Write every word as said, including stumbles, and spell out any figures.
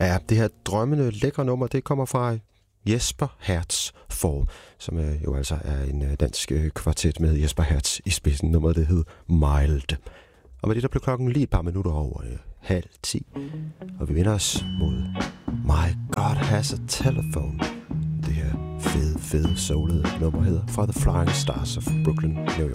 Ja, det her drømmende, lækre nummer, det kommer fra Jesper Hertz Four, som øh, jo altså er en øh, dansk øh, kvartet med Jesper Hertz i spidsen. Nummeret, det hed Mild. Og med det, der blev klokken lige et par minutter over øh, halv ti. Og vi vender os mod My God Has a Telephone. Det her fede, fede soulede nummer hedder For the Flying Stars of Brooklyn, New York.